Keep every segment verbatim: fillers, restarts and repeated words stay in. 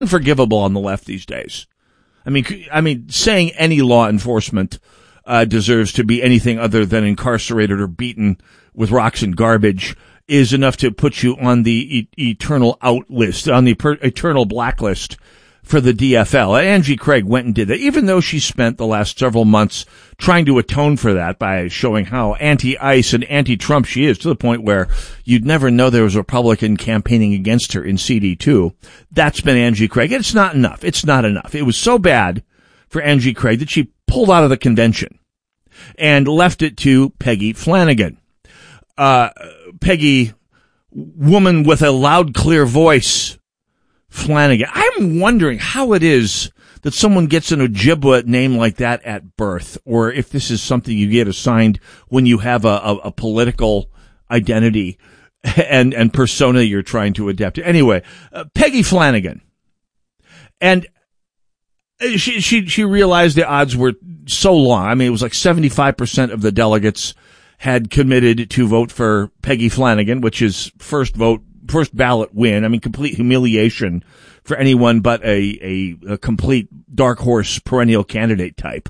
unforgivable on the left these days. I mean, I mean, saying any law enforcement uh, deserves to be anything other than incarcerated or beaten with rocks and garbage is enough to put you on the e- eternal out list, on the per- eternal blacklist for the D F L. Angie Craig went and did that, even though she spent the last several months trying to atone for that by showing how anti-ICE and anti-Trump she is, to the point where you'd never know there was a Republican campaigning against her in C D two. That's been Angie Craig. It's not enough. It's not enough. It was so bad for Angie Craig that she pulled out of the convention and left it to Peggy Flanagan. Uh, Peggy, woman with a loud, clear voice, Flanagan. I'm wondering how it is that someone gets an Ojibwa name like that at birth, or if this is something you get assigned when you have a, a, a political identity and, and persona you're trying to adapt to. Anyway, uh, Peggy Flanagan. And she, she, she realized the odds were so long. I mean, it was like seventy-five percent of the delegates had committed to vote for Peggy Flanagan, which is first vote, first ballot win. I mean, complete humiliation for anyone but a, a, a complete dark horse perennial candidate type.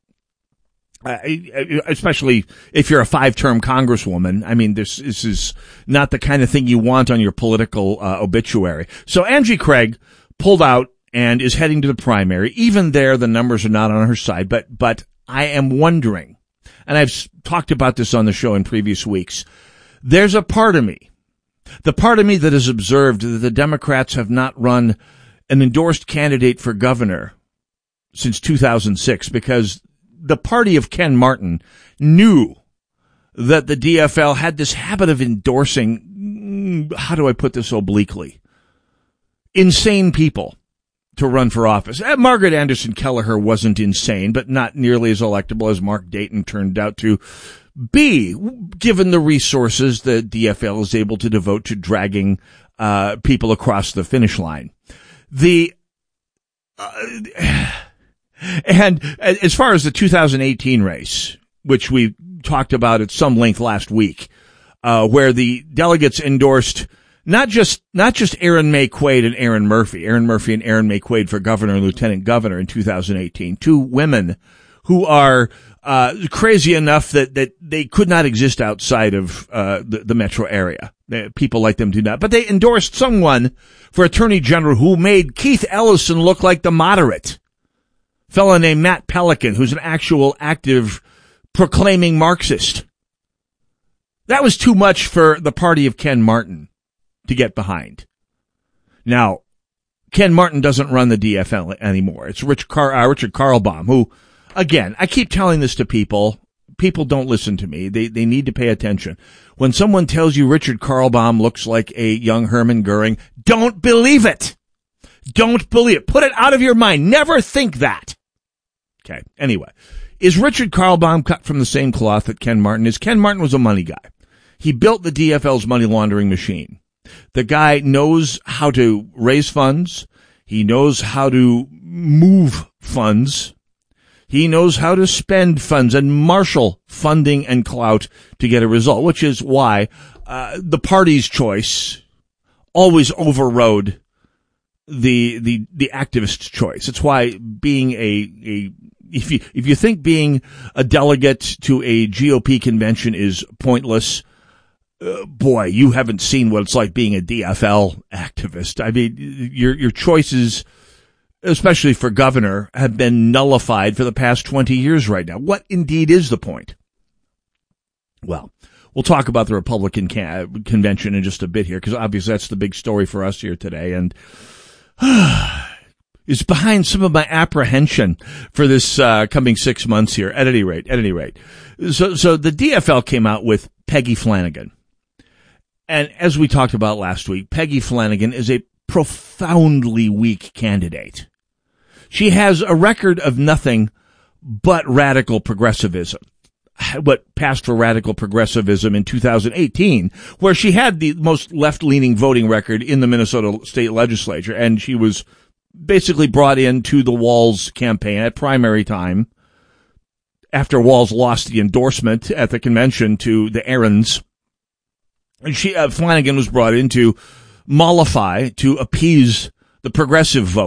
Uh, especially if you're a five-term congresswoman. I mean, this, this is not the kind of thing you want on your political uh, obituary. So Angie Craig pulled out and is heading to the primary. Even there, the numbers are not on her side, but, but I am wondering, and I've talked about this on the show in previous weeks, there's a part of me, the part of me that has observed that the Democrats have not run an endorsed candidate for governor since two thousand six, because the party of Ken Martin knew that the D F L had this habit of endorsing, how do I put this obliquely, insane people to run for office. Uh, Margaret Anderson Kelleher wasn't insane, but not nearly as electable as Mark Dayton turned out to be, given the resources the D F L is able to devote to dragging uh people across the finish line. The uh, and as far as the two thousand eighteen race, which we talked about at some length last week, uh where the delegates endorsed Not just, not just Aaron May Quaid and Aaron Murphy, Aaron Murphy and Aaron May Quaid for governor and lieutenant governor in two thousand eighteen, two women who are, uh, crazy enough that, that they could not exist outside of, uh, the, the metro area. People like them do not, but they endorsed someone for attorney general who made Keith Ellison look like the moderate. A fellow named Matt Pelican, who's an actual active proclaiming Marxist. That was too much for the party of Ken Martin to get behind. Now, Ken Martin doesn't run the D F L anymore. It's Rich Car- uh, Richard Karlbaum, who, again, I keep telling this to people. People don't listen to me. They they need to pay attention. When someone tells you Richard Karlbaum looks like a young Hermann Goering, don't believe it. Don't believe it. Put it out of your mind. Never think that. Okay. Anyway, is Richard Karlbaum cut from the same cloth that Ken Martin is? Ken Martin was a money guy. He built the D F L's money laundering machine. The guy knows how to raise funds. He knows how to move funds. He knows how to spend funds and marshal funding and clout to get a result, which is why uh, the party's choice always overrode the the the activist's choice. It's why being a a if you if you think being a delegate to a G O P convention is pointless, Uh, boy, you haven't seen what it's like being a D F L activist. I mean, your your choices, especially for governor, have been nullified for the past twenty years right now. What indeed is the point? Well, we'll talk about the Republican ca- convention in just a bit here, because obviously that's the big story for us here today, and uh, is behind some of my apprehension for this uh, coming six months here. At any rate, at any rate, so so the D F L came out with Peggy Flanagan. And as we talked about last week, Peggy Flanagan is a profoundly weak candidate. She has a record of nothing but radical progressivism. What passed for radical progressivism in two thousand eighteen, where she had the most left-leaning voting record in the Minnesota state legislature, and she was basically brought into the Walz campaign at primary time after Walz lost the endorsement at the convention to the Aarons. And she, uh, Flanagan was brought in to mollify, to appease the progressive vote.